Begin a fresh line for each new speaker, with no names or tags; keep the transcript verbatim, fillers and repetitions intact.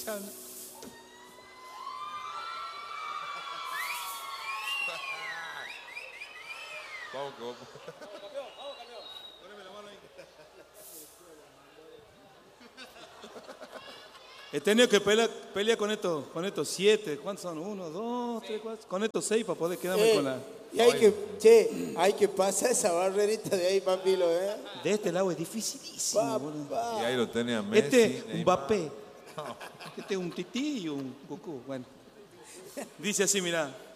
Chan.
Vamos, que vamos.
He tenido que pelear, pelear con estos, con estos siete. ¿Cuántos son? Uno, dos, tres, cuatro. Con estos seis para poder quedarme
Eh,
con la.
y hay que, che, hay que pasar esa barrerita de ahí, papilo, ¿eh?
De este lado es dificilísimo, boludo.
Y ahí lo tenía Messi.
Este, un
Neymar.
Mbappé. Este es un Tití y un Goku. Bueno. Dice así, mirá.